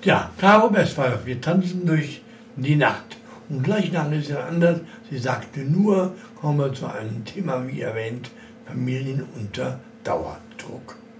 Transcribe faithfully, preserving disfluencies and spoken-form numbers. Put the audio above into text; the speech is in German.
Ja, Caro Westphal, wir tanzen durch die Nacht. Und gleich nach ein bisschen anders. Sie sagte nur, kommen wir zu einem Thema, wie erwähnt, Familien unter Dauerdruck.